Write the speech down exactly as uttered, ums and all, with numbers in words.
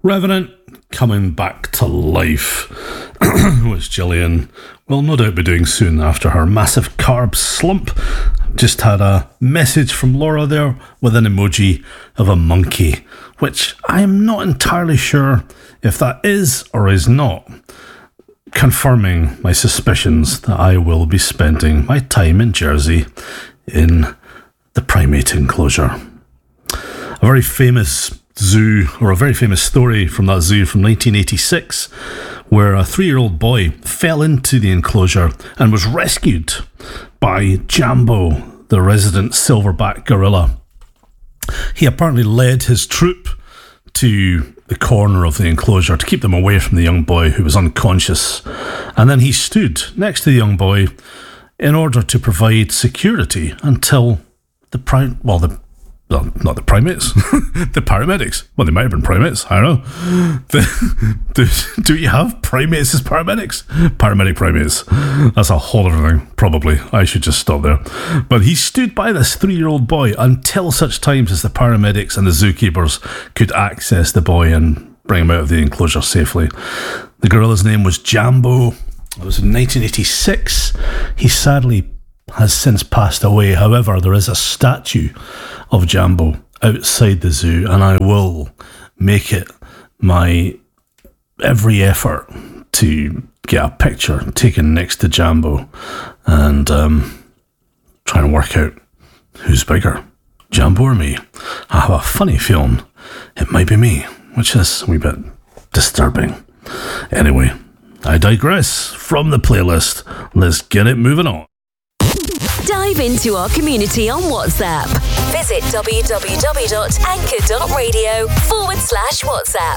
Revenant coming back to life, which Gillian will no doubt be doing soon after her massive carb slump. Just had a message from Laura there with an emoji of a monkey, which I am not entirely sure if that is or is not confirming my suspicions that I will be spending my time in Jersey in the primate enclosure. A very famous zoo, or a very famous story from that zoo from nineteen eighty-six, where a three-year-old boy fell into the enclosure and was rescued by Jambo, the resident silverback gorilla. He apparently led his troop to the corner of the enclosure to keep them away from the young boy who was unconscious, and then he stood next to the young boy in order to provide security until the pri- well the Well, not the primates, the paramedics. Well, they might have been primates, I don't know. The, do, do you have primates as paramedics? Paramedic primates. That's a whole other thing, probably. I should just stop there. But he stood by this three-year-old boy until such times as the paramedics and the zookeepers could access the boy and bring him out of the enclosure safely. The gorilla's name was Jambo. It was in nineteen eighty-six. He sadly has since passed away. However, there is a statue of Jambo outside the zoo, and I will make it my every effort to get a picture taken next to Jambo and um, try and work out who's bigger, Jambo or me. I have a funny feeling it might be me, which is a wee bit disturbing. Anyway, I digress from the playlist. Let's get it moving on. Dive into our community on WhatsApp. Visit www.anchor.radio forward slash WhatsApp.